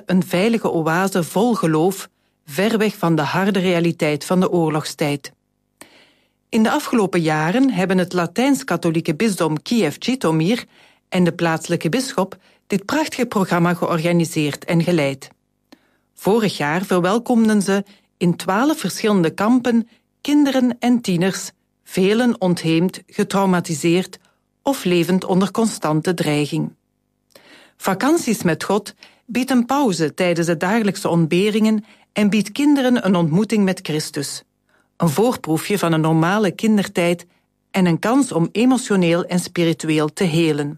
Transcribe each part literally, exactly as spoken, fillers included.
een veilige oase vol geloof, ver weg van de harde realiteit van de oorlogstijd. In de afgelopen jaren hebben het Latijns-katholieke bisdom Kiev-Jitomir en de plaatselijke bisschop dit prachtige programma georganiseerd en geleid. Vorig jaar verwelkomden ze in twaalf verschillende kampen kinderen en tieners, velen ontheemd, getraumatiseerd of levend onder constante dreiging. Vakanties met God biedt een pauze tijdens de dagelijkse ontberingen en biedt kinderen een ontmoeting met Christus. Een voorproefje van een normale kindertijd en een kans om emotioneel en spiritueel te helen.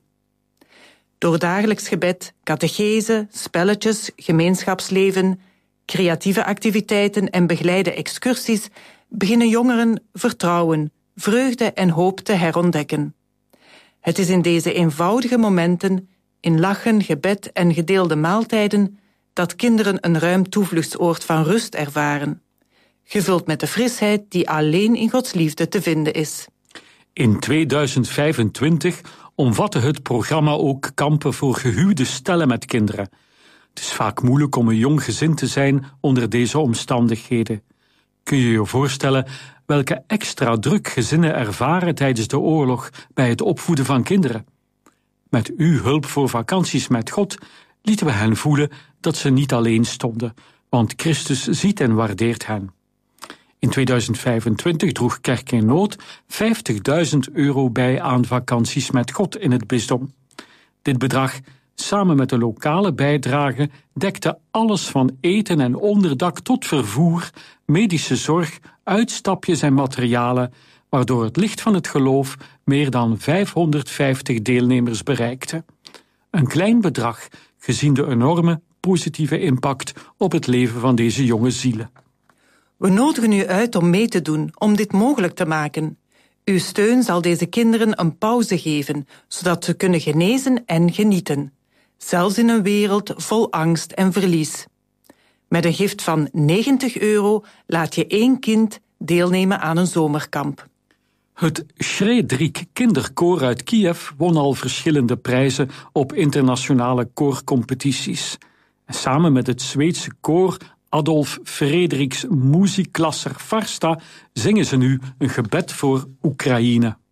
Door dagelijks gebed, catechese, spelletjes, gemeenschapsleven, creatieve activiteiten en begeleide excursies beginnen jongeren vertrouwen, vreugde en hoop te herontdekken. Het is in deze eenvoudige momenten, in lachen, gebed en gedeelde maaltijden, dat kinderen een ruim toevluchtsoord van rust ervaren, gevuld met de frisheid die alleen in Gods liefde te vinden is. In tweeduizend vijfentwintig omvatte het programma ook kampen voor gehuwde stellen met kinderen. Het is vaak moeilijk om een jong gezin te zijn onder deze omstandigheden. Kun je je voorstellen welke extra druk gezinnen ervaren tijdens de oorlog bij het opvoeden van kinderen? Met uw hulp voor vakanties met God lieten we hen voelen dat ze niet alleen stonden, want Christus ziet en waardeert hen. In tweeduizend vijfentwintig droeg Kerk in Nood vijftigduizend euro bij aan vakanties met God in het bisdom. Dit bedrag, samen met de lokale bijdrage, dekte alles van eten en onderdak tot vervoer, medische zorg, uitstapjes en materialen, waardoor het licht van het geloof meer dan vijfhonderdvijftig deelnemers bereikte. Een klein bedrag, gezien de enorme positieve impact op het leven van deze jonge zielen. We nodigen u uit om mee te doen, om dit mogelijk te maken. Uw steun zal deze kinderen een pauze geven, zodat ze kunnen genezen en genieten. Zelfs in een wereld vol angst en verlies. Met een gift van negentig euro laat je één kind deelnemen aan een zomerkamp. Het Shredrik kinderkoor uit Kiev won al verschillende prijzen op internationale koorcompetities. En samen met het Zweedse koor Adolf Fredriks Musikklasser Farsta zingen ze nu een gebed voor Oekraïne.